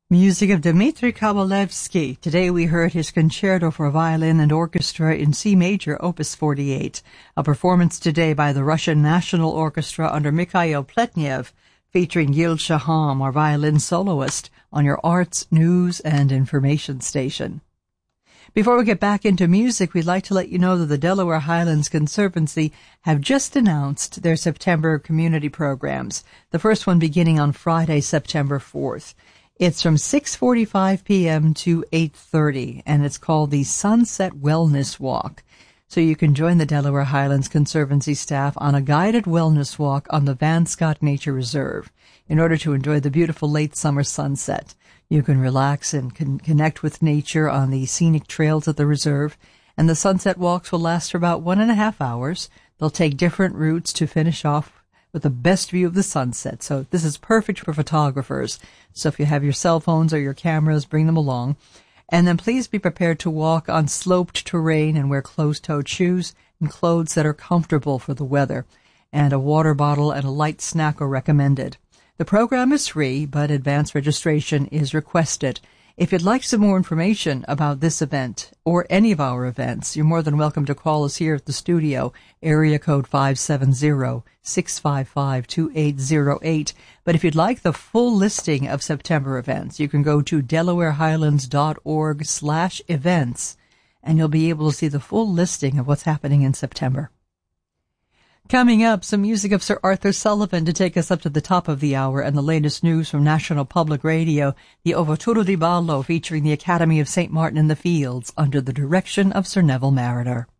Music of Dmitri Kabalevsky. Today we heard his Concerto for Violin and Orchestra in C Major, Opus 48, a performance today by the Russian National Orchestra under Mikhail Pletnev, featuring Gil Shaham, our violin soloist, on your arts, news, and information station. Before we get back into music, we'd like to let you know that the Delaware Highlands Conservancy have just announced their September community programs, the first one beginning on Friday, September 4th. It's from 6:45 p.m. to 8:30, and it's called the Sunset Wellness Walk. So you can join the Delaware Highlands Conservancy staff on a guided wellness walk on the Van Scott Nature Reserve in order to enjoy the beautiful late summer sunset. You can relax and connect with nature on the scenic trails at the reserve, and the sunset walks will last for about 1.5 hours. They'll take different routes to finish off with the best view of the sunset. So this is perfect for photographers. So if you have your cell phones or your cameras, bring them along. And then please be prepared to walk on sloped terrain and wear closed-toed shoes and clothes that are comfortable for the weather. And a water bottle and a light snack are recommended. The program is free, but advance registration is requested. If you'd like some more information about this event or any of our events, you're more than welcome to call us here at the studio, area code 570-655-2808. But if you'd like the full listing of September events, you can go to delawarehighlands.org/events, and you'll be able to see the full listing of what's happening in September. Coming up, some music of Sir Arthur Sullivan to take us up to the top of the hour, and the latest news from National Public Radio, the Overturo di Ballo featuring the Academy of St. Martin in the Fields under the direction of Sir Neville Marriner.